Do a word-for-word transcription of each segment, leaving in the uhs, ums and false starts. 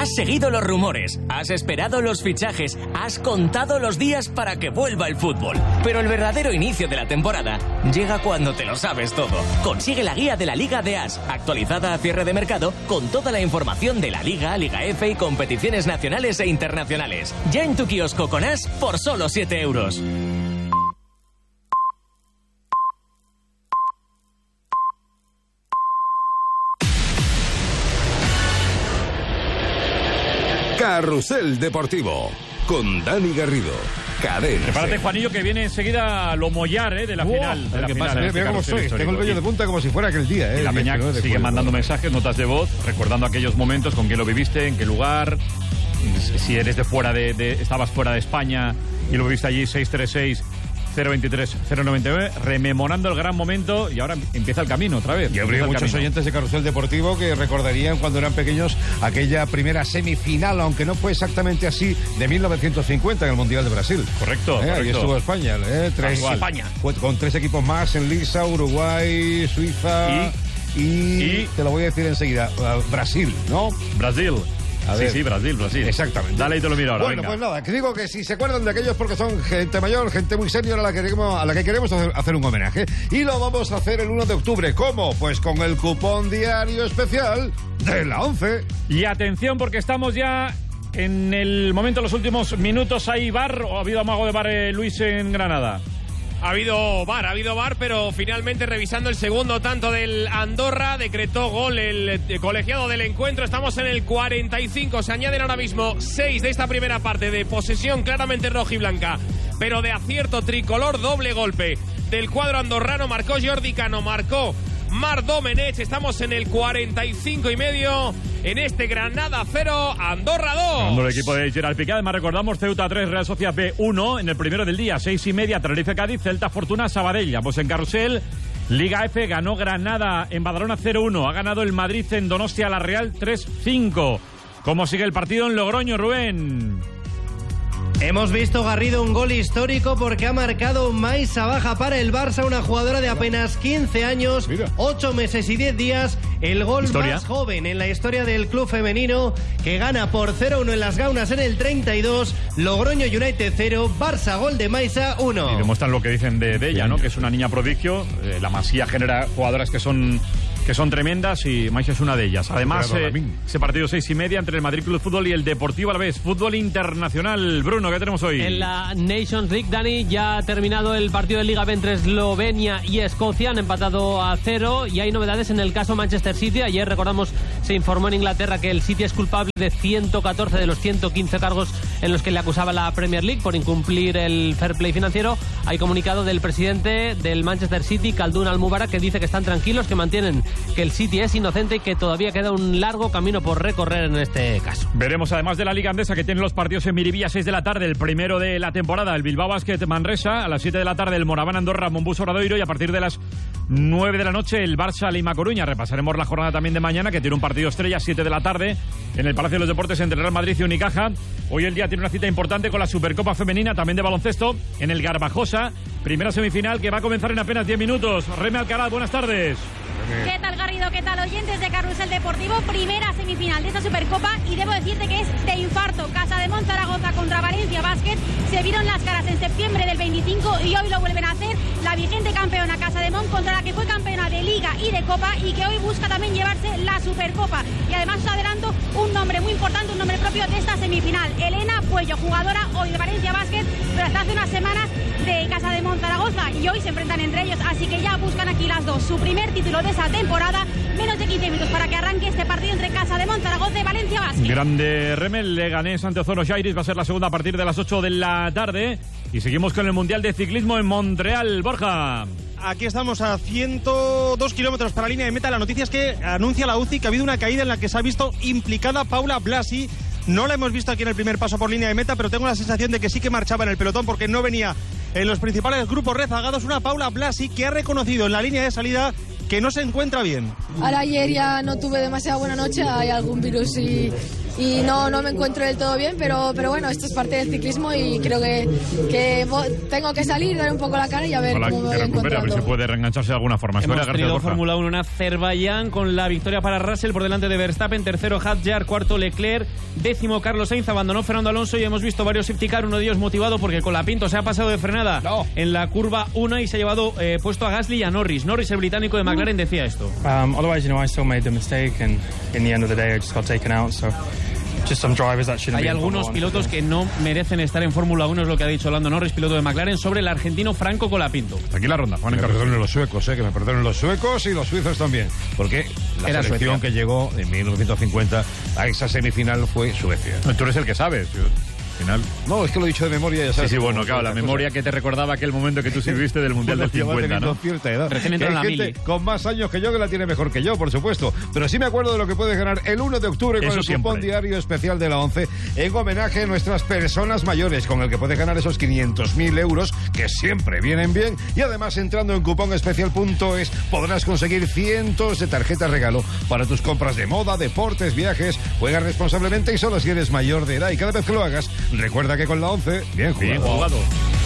Has seguido los rumores, has esperado los fichajes, has contado los días para que vuelva el fútbol. Pero el verdadero inicio de la temporada llega cuando te lo sabes todo. Consigue la guía de la Liga de As, actualizada a cierre de mercado, con toda la información de la Liga, Liga F y competiciones nacionales e internacionales. Ya en tu kiosco con As por solo siete euros. Carrusel Deportivo con Dani Garrido. Cadena. Prepárate, Juanillo, que viene enseguida lo mollar ¿eh? de la wow, final. De la ¿qué final pasa? de este Mira cómo soy. Tengo el vello de punta como si fuera aquel día. ¿eh? Y la Peña sigue mandando mensajes, notas de voz, recordando aquellos momentos, con quién lo viviste, en qué lugar, si eres de fuera de, de estabas fuera de España y lo viviste allí. Seis tres seis cero veintitrés cero noventa y nueve, rememorando el gran momento, y ahora empieza el camino otra vez. Yo habría muchos camino. oyentes de Carrusel Deportivo que recordarían cuando eran pequeños aquella primera semifinal, aunque no fue exactamente así, de mil novecientos cincuenta en el Mundial de Brasil. Correcto, ¿Eh? correcto. Ahí estuvo España, ¿eh? tres, España. Fue con tres equipos más en Lisa, Uruguay, Suiza y, y, y te lo voy a decir enseguida, uh, Brasil, ¿no? Brasil. A sí, ver. sí, Brasil, Brasil. Exactamente. Dale y te lo miro ahora. Bueno, venga. pues nada, que digo que si se acuerdan de aquellos porque son gente mayor, gente muy senior a la que queremos, a la que queremos hacer, hacer un homenaje. Y lo vamos a hacer el uno de octubre. ¿Cómo? Pues con el cupón diario especial de la once. Y atención, porque estamos ya en el momento, los últimos minutos. ¿Hay bar o ha habido amago de bar, eh, Luis, en Granada? Ha habido VAR, ha habido VAR, pero finalmente revisando el segundo tanto del Andorra, decretó gol el colegiado del encuentro. Estamos en el cuarenta y cinco, se añaden ahora mismo seis de esta primera parte de posesión claramente rojiblanca, pero de acierto tricolor, doble golpe del cuadro andorrano. Marcó Jordi Cano, marcó Marc Domenech. Estamos en el cuarenta y cinco y medio en este Granada cero, Andorra dos. Ganando el equipo de Gerard Piqué. Además recordamos Ceuta tres, Real Sociedad B uno en el primero del día, seis y media, Tenerife Cádiz, Celta Fortuna Sabadell. Pues en Carrusel, Liga F, ganó Granada en Badalona cero uno. Ha ganado el Madrid en Donostia La Real tres cinco. ¿Cómo sigue el partido en Logroño, Rubén? Hemos visto, Garrido, un gol histórico porque ha marcado Maisa Baja para el Barça, una jugadora de apenas quince años, ocho meses y diez días, el gol ¿Historia? más joven en la historia del club femenino, que gana por cero uno en las Gaunas en el treinta y dos, Logroño United cero, Barça gol de Maisa uno. Y demuestran lo que dicen de, de ella, ¿no? Que es una niña prodigio, eh, la Masía genera jugadoras que son... que son tremendas y Maisa es una de ellas. Además, eh, ese partido seis y media entre el Madrid Club de Fútbol y el Deportivo Alavés. Fútbol internacional. Bruno, ¿qué tenemos hoy? En la Nations League, Dani, ya ha terminado el partido de Liga B entre Eslovenia y Escocia. Han empatado a cero y hay novedades en el caso Manchester City. Ayer, recordamos, se informó en Inglaterra que el City es culpable de ciento catorce de los ciento quince cargos en los que le acusaba la Premier League por incumplir el fair play financiero. Hay comunicado del presidente del Manchester City, Khaldun Al-Mubarak, que dice que están tranquilos, que mantienen que el City es inocente y que todavía queda un largo camino por recorrer en este caso. Veremos, además de la Liga Andesa, que tiene los partidos en Miribilla, seis de la tarde, el primero de la temporada, el Bilbao Basket Manresa, a las siete de la tarde el Moraván Andorra Monbus Obradoiro, y a partir de las nueve de la noche el Barça Lima Coruña. Repasaremos la jornada también de mañana, que tiene un partido estrella, siete de la tarde, en el Palacio de los Deportes entre Real Madrid y Unicaja. Hoy el día tiene una cita importante con la Supercopa Femenina, también de baloncesto, en el Garbajosa, primera semifinal que va a comenzar en apenas diez minutos. Reme Alcaraz, buenas tardes. ¿Qué tal, Garrido? ¿Qué tal, oyentes de Carrusel Deportivo? Primera semifinal de esta Supercopa y debo decirte que es de infarto. Casa de Zaragoza contra Valencia Basket. Se vieron las caras en septiembre del veinticinco y hoy lo vuelven a hacer. La vigente campeona Casa de Mon contra la que fue campeona de Liga y de Copa y que hoy busca también llevarse la Supercopa. Y además os adelanto un nombre muy importante, un nombre propio de esta semifinal. Elena Puello, jugadora hoy de Valencia Basket, pero hasta hace unas semanas de Casa de Zaragoza, y hoy se enfrentan entre ellos, así que ya buscan aquí las dos su primer título de esa temporada. Menos de quince minutos para que arranque este partido entre Casa de Zaragoza y Valencia Basket. Grande Remel, Leganés ante Ozono Jairis, va a ser la segunda a partir de las ocho de la tarde. Y seguimos con el Mundial de Ciclismo en Montreal. Borja. Aquí estamos a ciento dos kilómetros para la línea de meta. La noticia es que anuncia la U C I que ha habido una caída en la que se ha visto implicada Paula Blasi. No la hemos visto aquí en el primer paso por línea de meta, pero tengo la sensación de que sí que marchaba en el pelotón porque no venía en los principales grupos rezagados. Una Paula Blasi que ha reconocido en la línea de salida que no se encuentra bien. Ahora ayer ya no tuve demasiada buena noche, hay algún virus y, y no, no me encuentro del todo bien, pero, pero bueno, esto es parte del ciclismo y creo que, que tengo que salir, dar un poco la cara y a ver Ojalá cómo me voy que recupere, a ver si puede reengancharse de alguna forma. Hemos tenido Fórmula uno en Azerbaiyán con la victoria para Russell por delante de Verstappen, tercero Hadjar, cuarto Leclerc, décimo Carlos Sainz, abandonó Fernando Alonso y hemos visto varios safety car, uno de ellos motivado porque Colapinto se ha pasado de frenada no. en la curva uno y se ha llevado eh, puesto a Gasly y a Norris. Norris, el británico de McLaren, decía esto. Um, otherwise, you know, I still made the mistake and in the end of the day I just got taken out, so just some drivers that shouldn't Hay be algunos pilotos que no merecen estar en Fórmula uno, es lo que ha dicho Lando Norris, piloto de McLaren, sobre el argentino Franco Colapinto. Aquí la ronda, Juan. Que me perdonen los suecos, eh, que me perdonen los suecos y los suizos también, porque la Era selección Suecia. que llegó en mil novecientos cincuenta a esa semifinal fue Suecia. Tú eres el que sabes. Yo, al final. No, es que lo he dicho de memoria, ya sabes. Sí, sí, bueno, cómo- claro, la cómo- memoria que te recordaba aquel momento que tú sirviste del Mundial del Bueno, cincuenta, teniendo ¿no? cierta edad. Recién entró Que en hay la gente mili. con más años que yo que la tiene mejor que yo, por supuesto. Pero sí me acuerdo de lo que puedes ganar el uno de octubre con Eso el siempre. cupón diario especial de la ONCE en homenaje a nuestras personas mayores, con el que puedes ganar esos quinientos mil euros que siempre vienen bien. Y además, entrando en cuponespecial punto es, podrás conseguir cientos de tarjetas regalo para tus compras de moda, deportes, viajes. Juega responsablemente y solo si eres mayor de edad. Y cada vez que lo hagas, recuerda que con la ONCE, bien jugado. Bien jugado.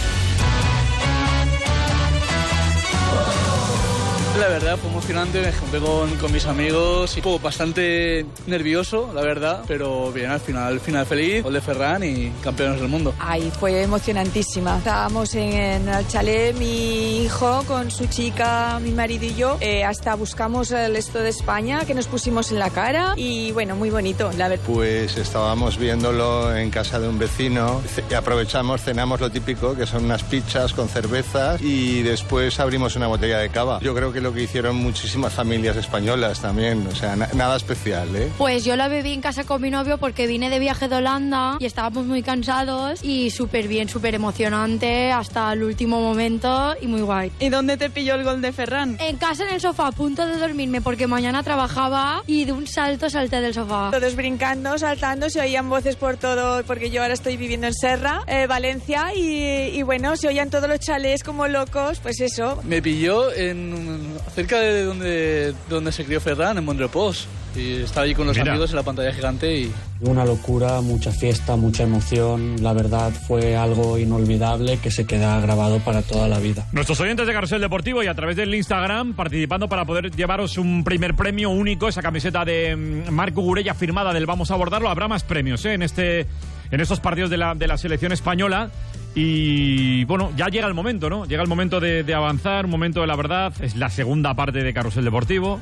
La verdad fue emocionante, me junté con, con mis amigos y fue bastante nervioso, la verdad, pero bien, al final, final feliz, gol de Ferran y campeones del mundo. Ay, fue emocionantísima. Estábamos en, en el chalet, mi hijo con su chica, mi marido y yo, eh, hasta buscamos el esto de España que nos pusimos en la cara y bueno, muy bonito, la verdad. Pues estábamos viéndolo en casa de un vecino y aprovechamos, cenamos lo típico, que son unas pizzas con cervezas y después abrimos una botella de cava. Yo creo que lo que hicieron muchísimas familias españolas también, o sea, na- nada especial, ¿eh? Pues yo la bebí en casa con mi novio porque vine de viaje de Holanda y estábamos muy cansados y súper bien, súper emocionante hasta el último momento y muy guay. ¿Y dónde te pilló el gol de Ferran? En casa, en el sofá, a punto de dormirme porque mañana trabajaba y de un salto salté del sofá. Todos brincando, saltando, se oían voces por todo, porque yo ahora estoy viviendo en Serra, eh, Valencia, y, y bueno, se oían todos los chalés como locos, pues eso. Me pilló en cerca de donde, donde se crió Ferran, en Mondrepos, y estaba allí con los Mira. amigos en la pantalla gigante y... Una locura, mucha fiesta, mucha emoción. La verdad fue algo inolvidable que se queda grabado para toda la vida. Nuestros oyentes de Carrusel Deportivo y a través del Instagram participando para poder llevaros un primer premio único, esa camiseta de mm, Marco Gurella firmada del Vamos a Abordarlo. Habrá más premios ¿eh? en este en estos partidos de la, de la selección española. Y bueno, ya llega el momento, ¿no? Llega el momento de, de avanzar, un momento de la verdad. Es la segunda parte de Carrusel Deportivo.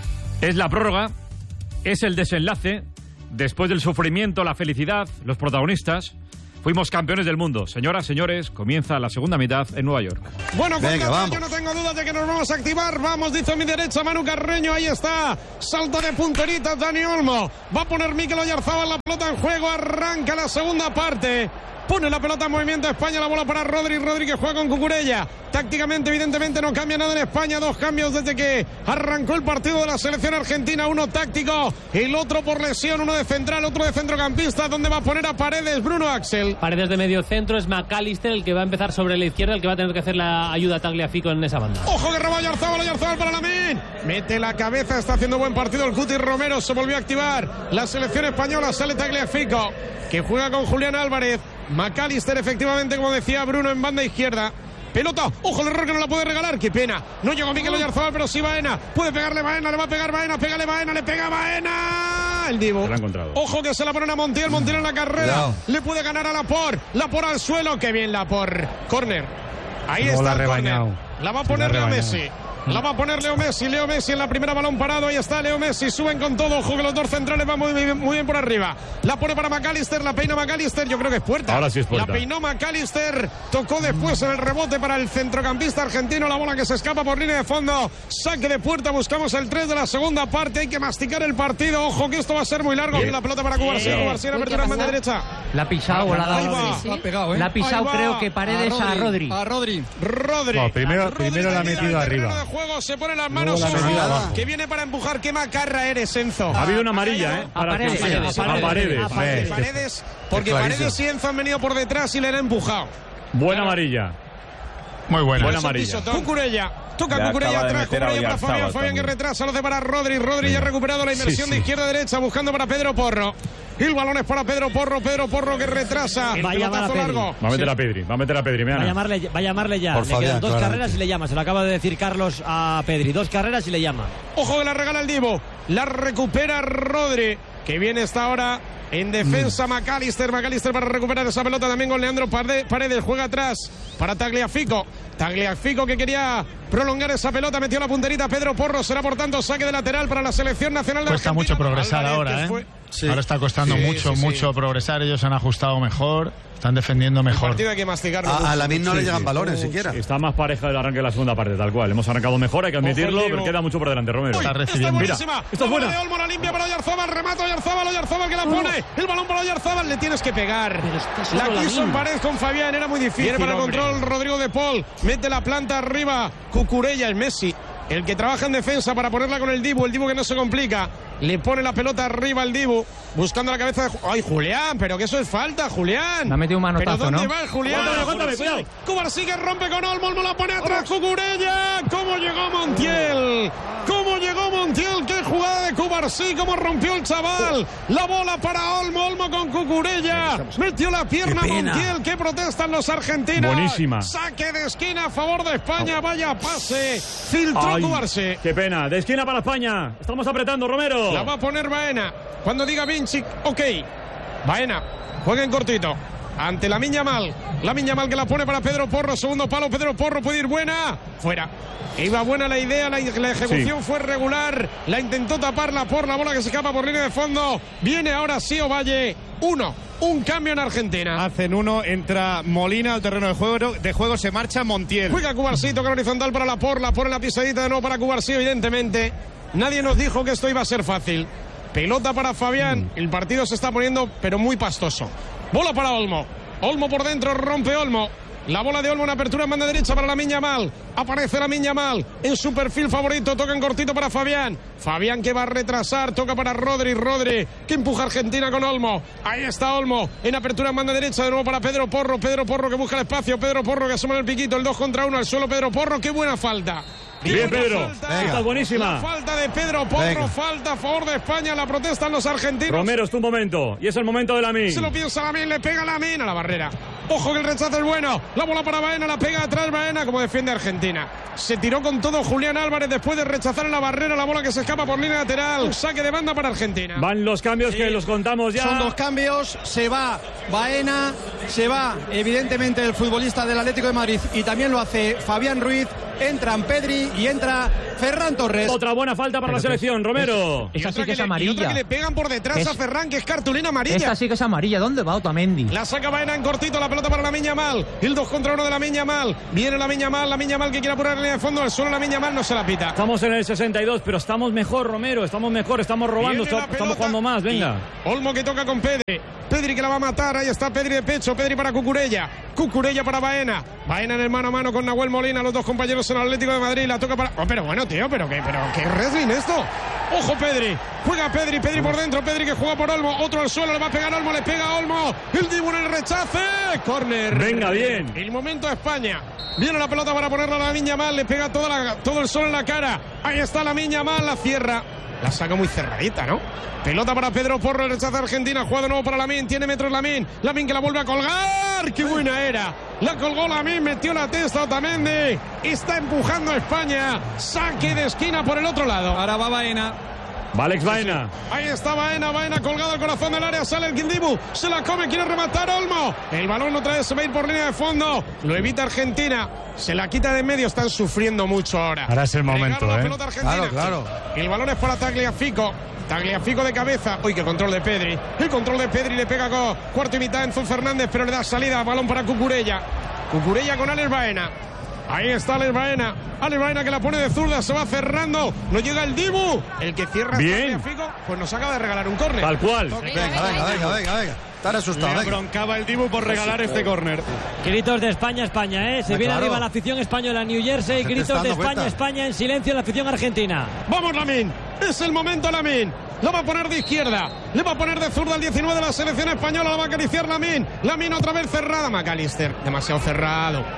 Es la prórroga, es el desenlace. Después del sufrimiento, la felicidad, los protagonistas. Fuimos campeones del mundo. Señoras, señores, comienza la segunda mitad en Nueva York. Bueno, Venga, cuando vamos. yo no tengo dudas de que nos vamos a activar. Vamos, dice a mi derecha Manu Carreño. Ahí está. Salto de punterita Dani Olmo. Va a poner Mikel Oyarzabal la pelota en juego. Arranca la segunda parte. Pone la pelota en movimiento España, la bola para Rodri, Rodri que juega con Cucurella. Tácticamente, evidentemente, no cambia nada en España. Dos cambios desde que arrancó el partido de la selección argentina. Uno táctico, el otro por lesión. Uno de central, otro de centrocampista. ¿Dónde va a poner a Paredes, Bruno Axel? Paredes de medio centro, es McAllister el que va a empezar sobre la izquierda, el que va a tener que hacer la ayuda a Tagliafico en esa banda. Ojo que roba Oyarzabal, Oyarzabal para Lamine. Mete la cabeza, está haciendo buen partido el Cuti Romero. Se volvió a activar la selección española. Sale Tagliafico, que juega con Julián Álvarez. McAllister, efectivamente, como decía Bruno, en banda izquierda. Pelota, ojo el error que no la puede regalar, qué pena. No llegó Mikel Oyarzabal, pero sí Baena. Puede pegarle Baena, le va a pegar Baena, pégale Baena, le pega Baena. El Divo. Se la ha encontrado. Ojo que se la ponen a Montiel, Montiel en la carrera. Cuidado. Le puede ganar a Laporte. Laporte al suelo, qué bien Laporte. Corner. Ahí No está la ha el córner. rebañado. La va a La poner ha Leo rebañado. Messi. La va a poner Leo Messi. Leo Messi en la primera, balón parado. Ahí está Leo Messi. Suben con todo. Ojo que los dos centrales van muy bien, muy bien por arriba. La pone para McAllister. La peina McAllister. Yo creo que es puerta. Ahora sí es puerta. La peinó McAllister. Tocó después en el rebote para el centrocampista argentino. La bola que se escapa por línea de fondo. Saque de puerta. Buscamos el tres de la segunda parte. Hay que masticar el partido. Ojo que esto va a ser muy largo. Aquí la pelota para Cubarsí. Cubarsí en apertura en banda derecha. La ha pisado, la ha Ahí dado va. Rodri. La ha pegado, ¿eh? La ha pisado, Ahí va. creo que Paredes a Rodri. A Rodri. Rodri. No, primero- Rodri primero la ha tira metido al terreno arriba. de juego, se pone las Luego manos la ha metido sobre- abajo. que viene para empujar. Qué macarra eres, Enzo. Ha habido una amarilla, ¿eh? A Para Paredes, que- a a Paredes, Paredes. a Paredes. Paredes, porque Qué clarísimo. Paredes y Enzo han venido por detrás y le han empujado. Buena amarilla. Muy buena. Buena Eso amarilla. pisotón. Cucurella. Toca Cucurella atrás, Cucurella para Fabián, Fabián que retrasa, lo hace para Rodri, Rodri ya ha recuperado la inversión sí, sí. de izquierda a derecha, buscando para Pedro Porro. El balón es para Pedro Porro, Pedro Porro que retrasa. Va a llamar a Pedri. Va a meter a Pedri, va a meter a Pedri. Va a llamarle, va a llamarle ya. Por le Fabián, quedan dos claramente. carreras y le llama. Se lo acaba de decir Carlos a Pedri. Dos carreras y le llama. Ojo que la regala el Divo. La recupera Rodri, que viene esta hora en defensa. mm. McAllister, McAllister para recuperar esa pelota también con Leandro Paredes. Juega atrás para Tagliafico. Tagliafico que quería prolongar esa pelota, metió la punterita. Pedro Porro será por tanto saque de lateral para la selección nacional de Cuesta Argentina. mucho progresar ahora, ¿eh? Fue... Sí. Ahora está costando sí, mucho, sí, sí. mucho progresar. Ellos se han ajustado mejor, están defendiendo mejor. El partido hay que masticarlo. A, a Lamine no sí, le llegan sí. balones uh, siquiera. Sí, está más pareja del arranque de la segunda parte, tal cual. Hemos arrancado mejor, hay que admitirlo, Ojo, pero queda mucho por delante, Romero. Uy, está recibiendo. Está buenísima. Mira, esto es buena. De Olmo, la limpia para Oyarzábal, remata Oyarzábal, Oyarzábal que la pone. Uh. El balón para Oyarzábal, le tienes que pegar. La quiso en pared con Fabián, era muy difícil. Viene para el control Rodrigo de Paul, mete la planta arriba. Cucurella, el Messi, el que trabaja en defensa para ponerla con el Dibu, el Dibu que no se complica. Le pone la pelota arriba al Dibu, buscando la cabeza de... ¡Ay, Julián! Pero que eso es falta, Julián. Me ha metido un manotazo, ¿Pero dónde ¿no? va el Julián? Cuéntame, cuéntame, cuidado. Cubarsí que rompe con Olmo, Olmo la pone atrás, Cucurella. ¿Cómo llegó Montiel? ¿Cómo llegó Montiel? ¡Qué jugada de Cubarsí! ¿Cómo rompió el chaval? La bola para Olmo, Olmo con Cucurella. Metió la pierna Montiel. ¡Qué protestan los argentinos! Buenísima. Saque de esquina a favor de España. Vaya pase. Filtró Cubarsí. ¡Qué pena! De esquina para España. Estamos apretando, Romero. La va a poner Baena. Cuando diga Vinci, ok. Baena, juega en cortito. Ante la Yamal. La Yamal que la pone para Pedro Porro. Segundo palo, Pedro Porro puede ir buena. Fuera. Iba buena la idea, la, la ejecución sí. fue regular. La intentó taparla por la bola que se escapa por línea de fondo. Viene ahora sí Ovalle. Uno. Un cambio en Argentina. Hacen uno, entra Molina al terreno de juego, de juego se marcha Montiel. Juega Cubarsí, toca horizontal para la por, la pone la pisadita de nuevo para Cubarsí, evidentemente. Nadie nos dijo que esto iba a ser fácil. Pelota para Fabián. El partido se está poniendo, pero muy pastoso. Bola para Olmo. Olmo por dentro, rompe Olmo. La bola de Olmo en apertura en banda derecha para Lamine Yamal. Aparece Lamine Yamal en su perfil favorito. Toca en cortito para Fabián. Fabián que va a retrasar. Toca para Rodri. Rodri que empuja a Argentina con Olmo. Ahí está Olmo en apertura en banda derecha. De nuevo para Pedro Porro. Pedro Porro que busca el espacio. Pedro Porro que asoma el piquito. El dos contra uno al suelo. Pedro Porro. Qué buena falta. Bien, Pedro. Está buenísima. La falta de Pedro Porro. Venga. Falta a favor de España. La protestan los argentinos. Romero, es tu momento. Y es el momento de Lamine. Se lo piensa Lamine. Le pega Lamine a la barrera. Ojo que el rechazo es bueno. La bola para Baena. La pega atrás Baena como defiende Argentina. Se tiró con todo Julián Álvarez después de rechazar en la barrera. La bola que se escapa por línea lateral. Saque de banda para Argentina. Van los cambios sí. que los contamos ya. Son dos cambios. Se va Baena. Se va evidentemente el futbolista del Atlético de Madrid. Y también lo hace Fabián Ruiz. Entran Pedri y entra Ferran Torres. Otra buena falta para Pero la selección, que, Romero. Esa sí que es le, amarilla. Y otra que le pegan por detrás es, a Ferran, que es cartulina amarilla. Esta sí que es amarilla. ¿Dónde va Otamendi? La saca Baena en cortito, la pelota para Lamine Yamal. El dos contra uno de Lamine Yamal. Viene Lamine Yamal, Lamine Yamal que quiere apurar en línea de fondo. El solo Lamine Yamal no se la pita. Estamos en el sesenta y dos, pero estamos mejor, Romero. Estamos mejor, estamos robando, estamos pelota, jugando más. Venga. Olmo que toca con Pedri. Pedri que la va a matar. Ahí está Pedri de pecho. Pedri para Cucurella. Cucurella para Baena. Baena en el mano a mano con Nahuel Molina. Los dos compañeros en el Atlético de Madrid. La toca para... Oh, pero bueno, tío, pero qué, pero qué wrestling esto. Ojo Pedri. Juega Pedri. Pedri por dentro. Pedri que juega por Olmo. Otro al suelo. Le va a pegar Olmo. Le pega a Olmo. El Dibu en el rechace. Corner. Venga, bien. El momento de España. Viene la pelota para ponerla a Lamine Yamal. Le pega toda la, todo el sol en la cara. Ahí está Lamine Yamal. La cierra. La saca muy cerradita, ¿no? Pelota para Pedro Porro, el rechazo de Argentina. Juega de nuevo para Lamine. Tiene metros Lamine. Lamine que la vuelve a colgar. ¡Qué buena era! La colgó Lamine. Metió la testa Otamendi. Está empujando a España. Saque de esquina por el otro lado. Ahora va Baena. Va Alex Baena. Ahí está Baena, Baena colgado al corazón del área. Sale el Dibu. Se la come, quiere rematar Olmo. El balón otra vez se va a ir por línea de fondo. Lo evita Argentina. Se la quita de en medio. Están sufriendo mucho ahora. Ahora es el momento, la ¿eh? pelota argentina. Claro, claro. El balón es para Tagliafico. Tagliafico de cabeza. Uy, qué control de Pedri. El control de Pedri le pega con cuarto y mitad Enzo Fernández, pero le da salida. Balón para Cucurella. Cucurella con Alex Baena. Ahí está Alex Baena. Alex Baena que la pone de zurda, se va cerrando. No llega el Dibu. El que cierra bien. Tagliafico, pues nos acaba de regalar un córner. Tal cual. Venga, venga, venga, venga, venga. Están asustados. Le broncaba el Dibu por regalar este córner. Gritos de España, España, ¿eh? Se ah, viene claro. arriba la afición española en New Jersey. Gritos de España, cuenta. España en silencio la afición argentina. Vamos, Lamine. Es el momento, Lamine. Lo va a poner de izquierda. Le va a poner de zurda al diecinueve de la selección española. Lo va a acariciar Lamine. Lamine otra vez cerrada. McAllister. Demasiado cerrado.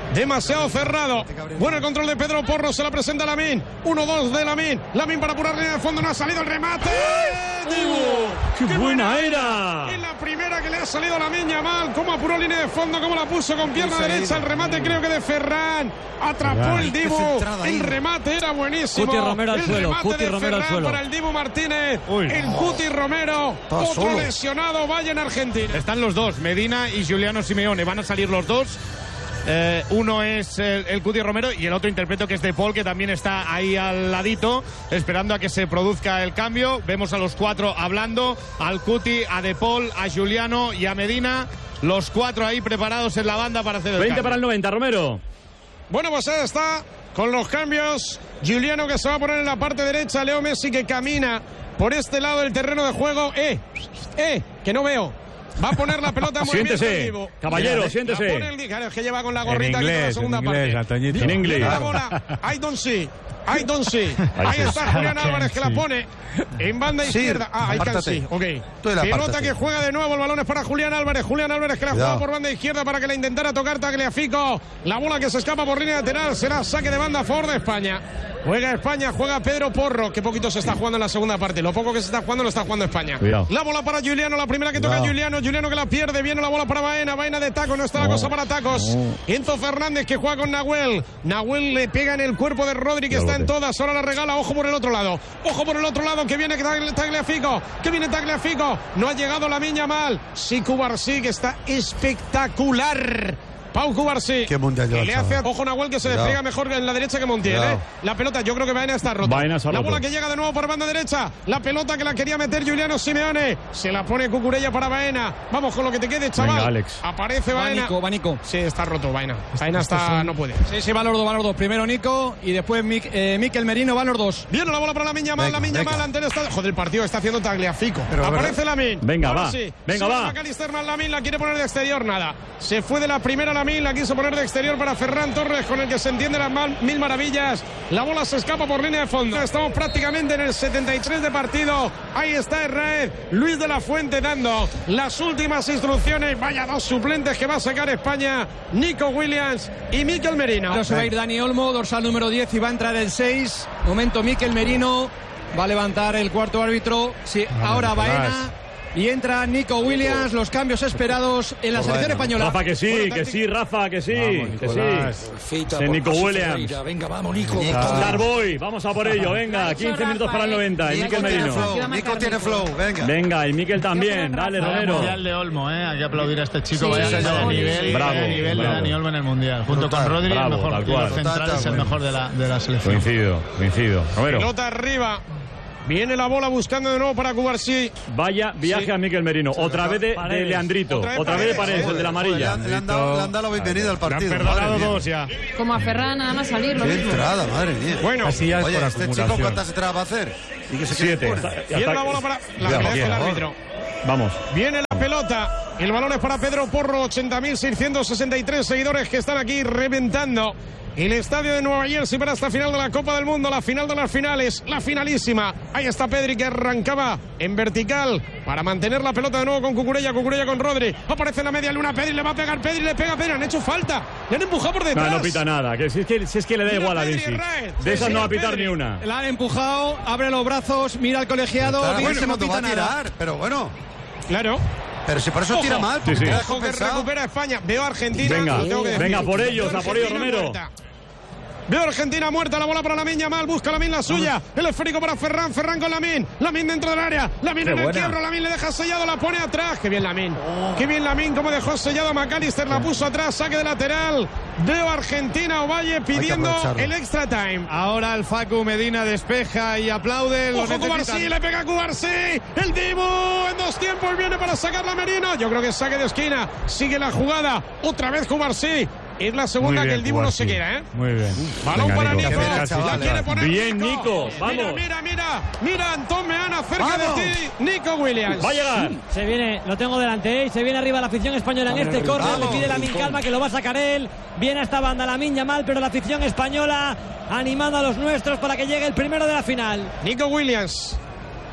demasiado cerrado. Bueno el control de Pedro Porro, se la presenta Lamine. uno dos de Lamine. Lamine para apurar línea de fondo, no ha salido el remate. ¡Dibu! ¡Qué, ¡Qué buena era! Y la primera que le ha salido a Lamine Yamal. Cómo apuró línea de fondo, cómo la puso con pierna derecha. El remate creo que de Ferran. Atrapó el Dibu. El remate era buenísimo. Cuti Romero al el suelo. remate Cuti de Romero al Ferran suelo. para el Dibu Martínez. Uy. El Cuti Romero. Está Otro solo. lesionado. Vaya en Argentina. Están los dos, Medina y Giuliano Simeone. Van a salir los dos. Eh, uno es el, el Cuti Romero y el otro interpreto que es De Paul, que también está ahí al ladito, esperando a que se produzca el cambio. Vemos a los cuatro hablando, al Cuti, a De Paul, a Giuliano y a Medina. Los cuatro ahí preparados en la banda para hacer el veinte cambio. para el noventa, Romero. Bueno, pues ahí está, con los cambios. Giuliano que se va a poner en la parte derecha, Leo Messi que camina por este lado del terreno de juego. Eh, eh, que no veo. Va a poner la pelota en movimiento. Siéntese, caballero, la siéntese. pone el, claro, es que lleva con la gorrita En inglés, aquí toda la segunda en inglés, parte. Antoñito. En inglés. Viene la bola. I don't see. I don't see. Ahí Ahí sí. está Julián I can Álvarez que la see. pone en banda Sí, izquierda. Ah, I can apártate. see. Ok. Tú de la Pelota apártate. que juega de nuevo. El balón es para Julián Álvarez. Julián Álvarez que la Cuidado. juega por banda izquierda para que la intentara tocar Tagliafico. La bola que se escapa por línea lateral será saque de banda a favor de España. Juega España, juega Pedro Porro. Qué poquito se está jugando en la segunda parte. Lo poco que se está jugando lo está jugando España. Cuidado. La bola para Giuliano, la primera que toca Cuidado. Giuliano. Giuliano que la pierde. Viene la bola para Baena. Baena de taco. No está la cosa para tacos. Enzo Fernández que juega con Nahuel. Nahuel le pega en el cuerpo de Rodri que está en todas. Ahora la regala. Ojo por el otro lado. Ojo por el otro lado que viene Tagli- Tagliafico. Que viene Tagliafico. No ha llegado la miña mal. Sí, Cubarsí que está espectacular. Pau Cubarsí. Qué mundial lleva que le el hace chaval. ojo Nahuel que se Cuidado. despliega mejor en la derecha que Montiel. Cuidado. ¿eh? La pelota, yo creo que Baena está rota. Baena se ha la roto. bola que llega de nuevo por banda derecha. La pelota que la quería meter Giuliano Simeone. Se la pone Cucurella para Baena. Vamos con lo que te quede, chaval. Venga, Alex. Aparece Baena. Nico, va Nico. Sí, está roto Baena. Baena está, no puede. Sí, sí, van los dos, van los dos. Primero Nico y después Mic, eh, Mikel Merino, van los dos. Viene la bola para la Miña Mal, Venga, la Miña venga. Mal ante el estadio. Joder, el partido está haciendo Tagliafico. Pero, Aparece ¿verdad? Lamin. Venga, Ahora va. sí. Venga, Sigue va. McAllister más Lamin, la quiere poner de exterior, nada. Se fue de la primera Lamin, la quiso poner de exterior para Ferran Torres, con el que se entiende las mal- mil maravillas. La bola se escapa por línea de fondo. Estamos prácticamente en el setenta y tres de partido. Ahí está Herrera. Luis de la Fuente dando las últimas instrucciones. Vaya dos suplentes que va a sacar España. Nico Williams y Mikel Merino. Pero se va a ir Dani Olmo, dorsal número diez y va a entrar el seis. Momento Mikel Merino. Va a levantar el cuarto árbitro. Sí, ahora Baena. Y entra Nico Williams, los cambios esperados en la selección española. Rafa, que sí, que sí, Rafa, que sí, que sí. Sí, Nico Williams. Venga, vamos, Nico. Starboy, vamos a por ello, venga, quince minutos para el noventa. Y Mikel Merino. Nico tiene flow, venga. Venga, y Mikel también, dale, Vaya Romero. mundial de Olmo, ¿eh? Hay que aplaudir a este chico. Sí, Vaya sí, señor, sí. nivel, Bravo, vaya nivel bravo. de Dani Olmo en el mundial. Junto Brutal. con Rodri, Bravo, el mejor. tal Y cual. los centrales, el mejor de la, de la selección. Coincido, coincido. Romero. Pelota arriba. Viene la bola buscando de nuevo para Cubarsí. Vaya viaje Sí. a Mikel Merino. Otra vez de, de Paredes. Leandrito. Otra vez Otra vez de Paredes, Paredes, el de la Le amarilla. han, le han dado, le han dado la bienvenida al partido. Le han perdonado Madre mía. dos ya. Como a Ferran, nada más salir, lo Qué mismo. entrada, madre mía. Bueno, Oye, este chico cuántas entradas va a hacer. ¿Y que se Siete. quede fuera? Hasta- viene la hasta- bola para la Ya, que deja el por favor. árbitro. Vamos. Viene la pelota. El balón es para Pedro Porro. ochenta mil seiscientos sesenta y tres seguidores que están aquí reventando el estadio de Nueva Jersey para esta final de la Copa del Mundo, la final de las finales, la finalísima. Ahí está Pedri que arrancaba en vertical para mantener la pelota de nuevo con Cucurella, Cucurella con Rodri. Aparece en la media luna, Pedri le va a pegar, Pedri le pega, Pedri, han hecho falta. Le han empujado por detrás. No, no pita nada. Que si, es que, si es que le da Mira igual a Pedri, Vinci. Herrera. De esas Sí, no va a sí, pitar Pedri. ni una. La han empujado, abre los brazos, mira al colegiado. Claro, Vinci bueno, no cuando va pita a nada. tirar, pero bueno. Claro. Pero si por eso Ojo. tira mal, Sí, porque sí. queda Ojo que compensado. recupera España. Veo a Argentina. Venga, lo tengo que decir. venga, por ellos, Veo a por ellos, Argentina Romero. muerta. Veo a Argentina muerta, la bola para Lamine Yamal, busca Lamine la suya, el esférico para Ferran, Ferran con Lamine, Lamine dentro del área, Lamine Qué en el buena. quiebro, Lamine le deja sellado, la pone atrás, qué bien Lamine, qué bien Lamine, cómo dejó sellado a McAllister, la puso atrás, saque de lateral, veo a Argentina, Ovalle pidiendo aprovecharlo. el extra time. Ahora el Facu Medina despeja y aplaude. Lo Ojo Cubarsí, necesitan. le pega a Cubarsí, el Dibu en dos tiempos viene para sacarla Merino, yo creo que saque de esquina, sigue la jugada, otra vez Cubarsí. Es la segunda Muy que bien, el Dibu no se Cubarsí. queda, ¿eh? Muy bien. Balón Venga, para Nico. Nico. Qué La chaval, quiere poner Bien, Nico. Vamos. Mira, mira, mira. Mira, Antón Meana cerca ¡Vamos! de ti. Nico Williams. Va a llegar. Se viene, lo tengo delante, ¿eh? Se viene arriba la afición española en este córner. Le vamos. pide Lamine Calma que lo va a sacar él. Viene a esta banda Lamine Yamal, pero la afición española animando a los nuestros para que llegue el primero de la final. Nico Williams.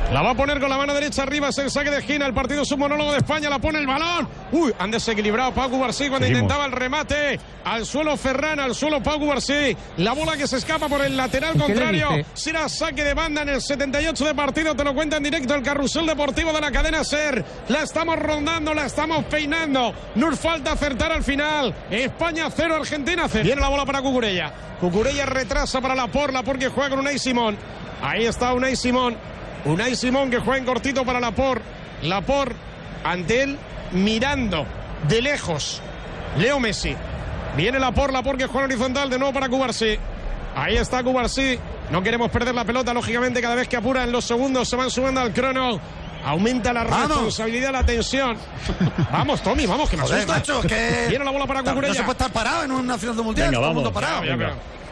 La va a poner con la mano derecha arriba, es el saque de esquina. El partido submonólogo de España, la pone el balón. Uy, han desequilibrado Pau Cubarsí cuando Seguimos. intentaba el remate. Al suelo Ferran, al suelo Pau Cubarsí. La bola que se escapa por el lateral ¿Qué le contrario. dice? Será saque de banda en el setenta y ocho de partido. Te lo cuenta en directo el carrusel deportivo de la cadena SER. La estamos rondando, la estamos peinando. Nos falta acertar al final. España cero, Argentina cero. Viene la bola para Cucurella. Cucurella retrasa para Laporte. Laporte que juega con Unai Simón. Ahí está Unai Simón. Unai Simón que juega en cortito para Laporte. Laporte ante él mirando de lejos. Leo Messi. Viene Laporte, Laporte que juega horizontal de nuevo para Cubarsí. Ahí está Cubarsí. No queremos perder la pelota, lógicamente cada vez que apuran los segundos se van sumando al crono. Aumenta la ¡Vamos! responsabilidad, la tensión. Vamos, Tommy, vamos, que me Joder, asusta. macho, que... Viene la bola para No Cucurella. se puede estar parado en una final de mundial. Venga, todo el mundo vamos. parado. Ya, ya, Venga.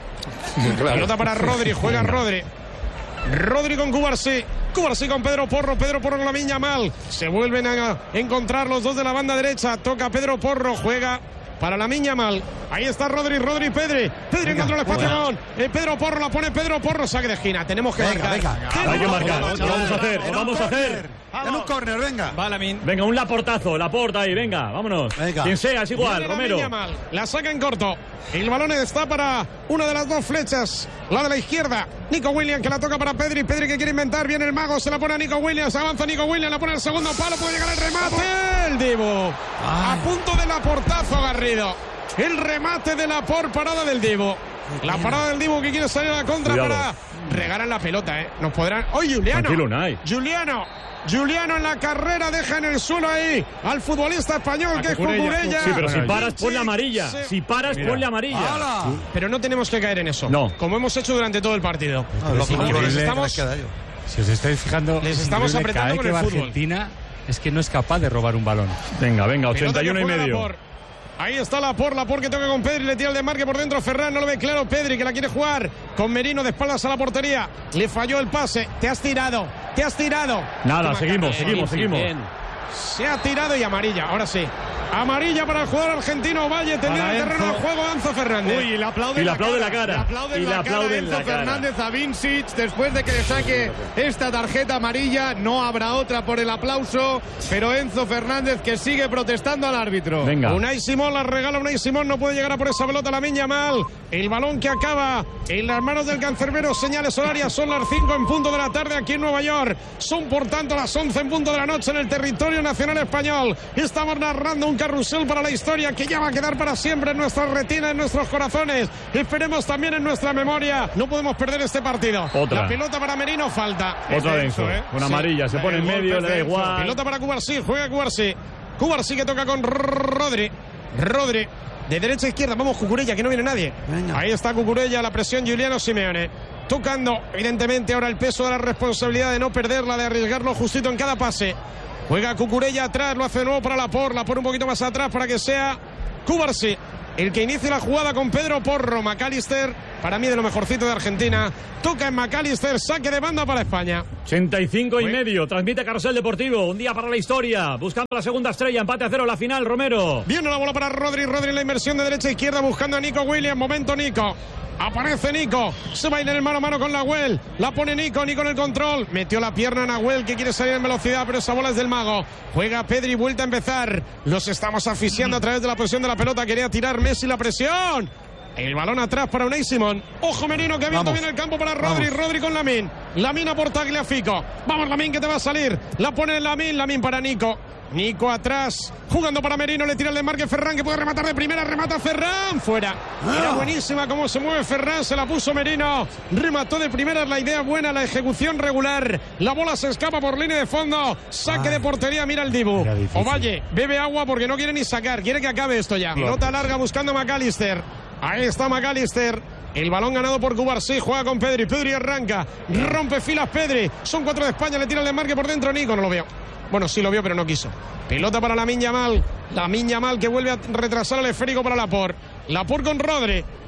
pero- Pelota para Rodri, juega Venga. Rodri. Rodri con Cubarsí. Cubarsí con Pedro Porro. Pedro Porro con Lamine Yamal. Se vuelven a encontrar los dos de la banda derecha. Toca Pedro Porro. Juega para Lamine Yamal. Ahí está Rodri, Rodri, Pedri. Pedri encontró el espacio. Bueno. Eh, Pedro Porro la pone Pedro Porro. Saque de esquina. Tenemos que Venga, marcar. venga. Tenemos Hay que marcar. marcar. Lo vamos a hacer, En lo un vamos a hacer. córner. En un córner, venga. Va Lamine. Venga, un Laportazo, Laporte ahí, venga, vámonos. Venga. Quien sea, es igual, Viene Romero. Lamine Yamal, la saca en corto. El balón está para una de las dos flechas, la de la izquierda. Nico Williams que la toca para Pedri. Pedri que quiere inventar. Viene el mago, se la pone a Nico Williams. Avanza Nico Williams, la pone al segundo palo. Puede llegar el remate. El Dibu. A punto del Laportazo, Garrido. El remate de Laporte, parada del Dibu. La parada del Dibu que quiere salir a la contra. Cuidado. Para regalar la pelota, ¿eh? Nos podrán. ¡Oye, Juliano! Tranquilo, Unai. Juliano. Juliano en la carrera deja en el suelo ahí al futbolista español que es Cucurella. Sí, pero si paras, Sí, ponle amarilla. sí. Si paras, Mira. ponle amarilla. ¡Hala! Pero no tenemos que caer en eso. No. Como hemos hecho durante todo el partido. No, lo Sí, increíble les que estamos, les queda a ellos. Si os estáis fijando, Les es estamos increíble, apretando cada vez con que el va fútbol. Argentina es que no es capaz de robar un balón. Venga, venga, pelota ochenta y uno que y juega medio. Laporte. Ahí está Laporte, Laporte que toca con Pedri, le tira el desmarque por dentro Ferran, no lo ve claro Pedri que la quiere jugar con Merino de espaldas a la portería. Le falló el pase, te has tirado, te has tirado. Nada, Toma, seguimos, Carlos. seguimos, seguimos. Se ha tirado y amarilla, ahora sí. Amarilla para el jugador argentino Valle, tendido Para el terreno Enzo. de juego Anzo Fernández. Uy, y le aplauden Y le la aplauden cara. la cara. Le aplauden Y le la aplauden cara a Enzo la cara. Fernández a Vincic después de que le saque esta tarjeta amarilla. No habrá otra por el aplauso, pero Enzo Fernández que sigue protestando al árbitro. Venga. Unai Simón la regala Unai Simón, no puede llegar a por esa pelota Lamine Yamal. El balón que acaba en las manos del cancerbero. Señales horarias, son las cinco en punto de la tarde aquí en Nueva York. Son por tanto las once en punto de la noche en el territorio nacional español. Estamos narrando un carrusel para la historia que ya va a quedar para siempre en nuestra retina, en nuestros corazones. Esperemos también en nuestra memoria. No podemos perder este partido. Otra. La pelota para Merino, falta. Otra Es de Enzo, ¿eh? una Sí. amarilla, se pone en El medio, golpe le da de Enzo. igual. Pelota para Cubarsí, juega Cubarsí. Cubarsí que toca con Rodri. Rodri. De derecha a izquierda, vamos Cucurella, que no viene nadie. Venga. Ahí está Cucurella, la presión Giuliano Simeone. Tocando, evidentemente, ahora el peso de la responsabilidad de no perderla, de arriesgarlo justito en cada pase. Juega Cucurella atrás, lo hace de nuevo para Laporte. Laporte un poquito más atrás para que sea Cubarsí el que inicie la jugada con Pedro Porro. McAllister, para mí de lo mejorcito de Argentina. Toca en McAllister, saque de banda para España. ochenta y cinco y Uy. medio. Transmite Carrusel Deportivo. Un día para la historia. Buscando la segunda estrella. Empate a cero la final, Romero. Viene la bola para Rodri. Rodri en la inversión de derecha a izquierda buscando a Nico Williams. Momento Nico. Aparece Nico. Se va a ir en el mano a mano con Nahuel. La pone Nico. Nico en el control. Metió la pierna a Nahuel que quiere salir en velocidad, pero esa bola es del mago. Juega Pedri. Vuelta a empezar. Los estamos asfixiando a través de la presión de la pelota. Quería tirar Messi la presión. El balón atrás para Unai Simón. Ojo Merino que ha abierto Vamos. bien el campo para Rodri. Vamos. Rodri con Lamine. Lamine a por Tagliafico. Vamos Lamine que te va a salir. La pone Lamine. Lamine para Nico. Nico atrás, jugando para Merino, le tira el desmarque Ferran que puede rematar de primera, remata Ferran, fuera. Era buenísima cómo se mueve Ferran, se la puso Merino, remató de primera, la idea buena, la ejecución regular, la bola se escapa por línea de fondo, saque de portería, mira el Dibu. Ovalle, bebe agua porque no quiere ni sacar, quiere que acabe esto ya. Pelota larga buscando a McAllister, ahí está McAllister. El balón ganado por Cubarsí, juega con Pedri, Pedri arranca, rompe filas Pedri, son cuatro de España, le tira el desmarque por dentro Nico, no lo veo. Bueno, sí lo vio, pero no quiso. Pelota para Lamine Yamal. Lamine Yamal que vuelve a retrasar el esférico para Laporte. Laporte con Rodri.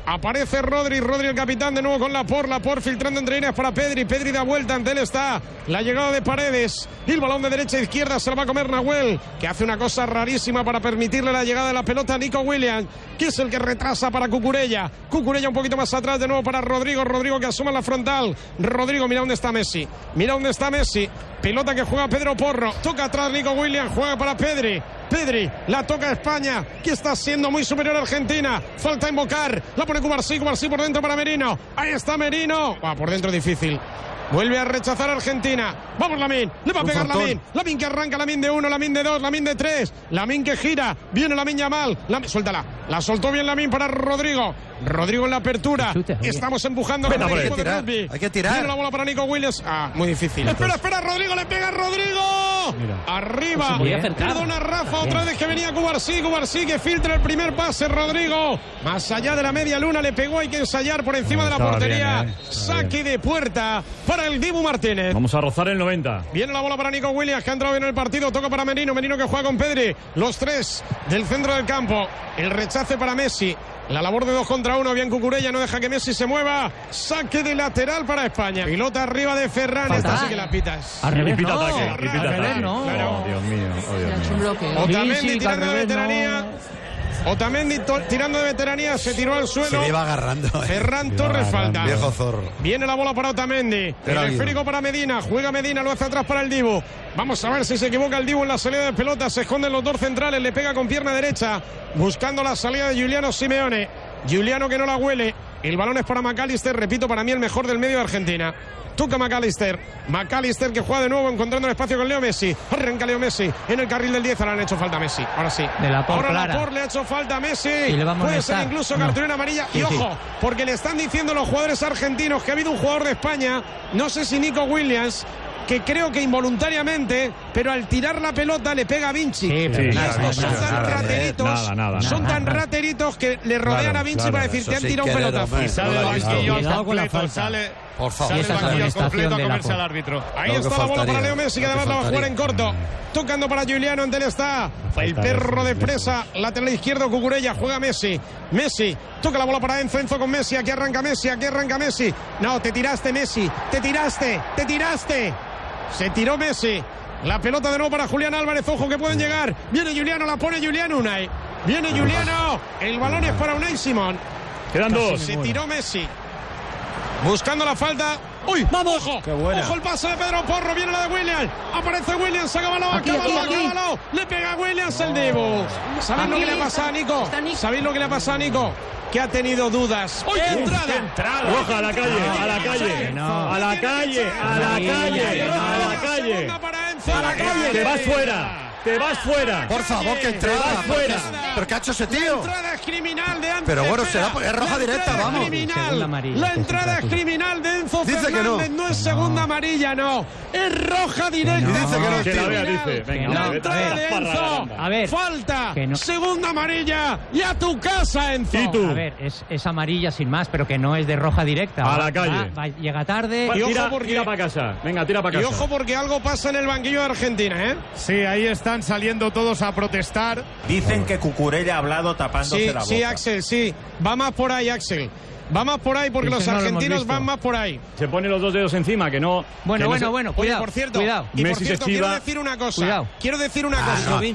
Aparece Rodri, Rodri el capitán de nuevo con Laporte, Laporte filtrando entre líneas para Pedri, Pedri da vuelta, ante él está la llegada de Paredes, y el balón de derecha a izquierda se lo va a comer Nahuel, que hace una cosa rarísima para permitirle la llegada de la pelota a Nico Williams, que es el que retrasa para Cucurella, Cucurella un poquito más atrás de nuevo para Rodrigo, Rodrigo que asuma la frontal, Rodrigo mira dónde está Messi, mira dónde está Messi, pelota que juega Pedro Porro, toca atrás Nico Williams, juega para Pedri, Pedri, la toca España, que está siendo muy superior a Argentina, falta invocar, la pone Cubarsí, Cubarsí por dentro para Merino, ahí está Merino, ah, por dentro difícil, vuelve a rechazar a Argentina, vamos Lamine, le va a pegar Lamine, Lamine que arranca, Lamine de uno, Lamine de dos, Lamine de tres, Lamine que gira, viene Lamine Yamal, Lamine, suéltala, la soltó bien Lamine para Rodrigo, Rodrigo en la apertura, estamos empujando con el equipo de rugby, hay que tirar, viene la bola para Nico Williams, ah, muy difícil, espera, espera, Rodrigo, le pega Rodrigo, mira. Arriba, pues perdona Rafa, otra vez que venía Cubarsí, Cubarsí que filtra el primer pase, Rodrigo, más allá de la media luna, le pegó, hay que ensayar por encima de la portería, bien, eh. saque de puerta para el Dibu Martínez. Vamos a rozar el noventa. Viene la bola para Nico Williams, que ha entrado bien en el partido, toca para Merino, Merino que juega con Pedri, los tres del centro del campo, el rechace para Messi, la labor de dos contra uno, bien Cucurella, no deja que Messi se mueva, saque de lateral para España, pilota arriba de Ferran, esta sí que la pitas. Y pita ataque, y pita ataque. No. Claro. Oh, Dios mío, oh, Dios mío. Otamendi sí, tirando de veteranía. No. Otamendi tirando de veteranía, se tiró al suelo. Se le iba agarrando. Eh. Ferran Torres falta. Viejo zorro. Viene la bola para Otamendi. El esférico para Medina. Juega Medina, lo hace atrás para el Dibu. Vamos a ver si se equivoca el Dibu en la salida de pelota. Se esconden los dos centrales, le pega con pierna derecha. Buscando la salida de Giuliano Simeone. Giuliano que no la huele. El balón es para McAllister, repito, para mí el mejor del medio de Argentina. Toca McAllister, McAllister que juega de nuevo encontrando el espacio con Leo Messi, arranca Leo Messi en el carril del diez, ahora le han hecho falta a Messi, ahora sí, de la ahora Clara. Laporte le ha hecho falta a Messi, y le va a puede ser incluso no. cartulina amarilla, sí, y ojo, sí. porque le están diciendo los jugadores argentinos que ha habido un jugador de España, no sé si Nico Williams, que creo que involuntariamente, pero al tirar la pelota le pega a Vinci. Sí, sí, nada, Estos son nada, tan nada, rateritos, nada, nada, son nada, tan nada. rateritos que le rodean claro, a Vinci claro, para decir, te han tirado un pelotazo. Y sale el banquillo al Cuidado con la completo, falta. sale, Por favor. sale el banquillo al completo a de comerse la al árbitro. Ahí Lo está que la bola para faltaría, Leo Messi, que lo que además la va a jugar en faltaría. corto. Tocando para Giuliano, ante él está el Falta perro de eso, presa, lateral izquierdo, Cucurella, juega Messi. Messi, toca la bola para Enzo, Enzo con Messi, aquí arranca Messi, aquí arranca Messi. No, te tiraste Messi, te tiraste, te tiraste. Se tiró Messi. La pelota de nuevo para Julián Álvarez, ojo que pueden llegar. Viene Giuliano, la pone Giuliano Unai. Viene Giuliano, el balón es para Unai Simón. Quedan dos. Se tiró Messi. Buscando la falta. ¡Uy! ¡Vamos! ¡Ojo! ¡Qué buena! ¡Ojo el pase de Pedro Porro! Viene la de Williams. Aparece Williams. Acábalo, Aquí, acábalo, aquí, aquí. acábalo. Le pega a Williams el Dibu. ¿Sabéis lo que le ha pasado a Nico? ¿Sabéis lo que le ha pasado a Nico? Que ha tenido dudas. ¡Uy, qué entrada! Roja, a la calle, a la calle, No. a la calle, a la calle, a la calle. Segunda para Enzo, a la calle. Te vas fuera. Te vas fuera. Por favor, que entrada. Te vas fuera. ¿Pero qué ha hecho ese La tío? entrada es criminal de Enzo. Pero bueno, Espera. será porque es roja La directa, entrada es vamos. criminal. Segunda amarilla, La que entrada es es criminal de Enzo Dice que Fernández. no. No es segunda amarilla, no. Es roja directa. Y dice que no, Que la tío. vea, dice. Que Venga, no. La vete, entrada vete, de parra, Enzo. garanda. A ver. Falta. Que no. Segunda amarilla. Y a tu casa, Enzo. ¿Y tú? A ver, es, es amarilla sin más, pero que no es de roja directa. A Va- la calle. va- va- llega tarde. Y ojo Tira, porque- tira para casa. Venga, tira para Y casa. ojo porque algo pasa en el banquillo de Argentina, ¿eh? Sí, ahí están saliendo todos a protestar. Dicen que Cucurella ha hablado tapándose Sí, la boca. sí, Axel, sí. Va más por ahí, Axel. Va más por ahí porque Eso los no lo hemos argentinos visto. van más por ahí. Se pone los dos dedos encima, que no. Bueno, que no bueno, se- bueno, Oye, cuidado. por cierto, cuidado. y por Messi se cierto, quiero esquiva. decir una cosa. Cuidado. Quiero decir una Ah, cosa. no.